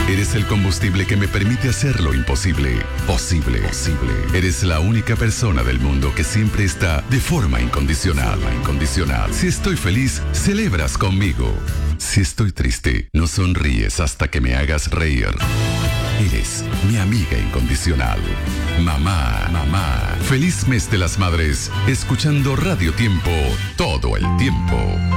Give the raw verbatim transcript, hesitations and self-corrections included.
Eres el combustible que me permite hacer lo imposible posible. Posible. Eres la única persona del mundo que siempre está de forma incondicional. Incondicional. Si estoy feliz, celebras conmigo. Si estoy triste, no sonríes hasta que me hagas reír. Eres mi amiga incondicional. Mamá, mamá. Feliz mes de las madres, escuchando Radio Tiempo todo el tiempo.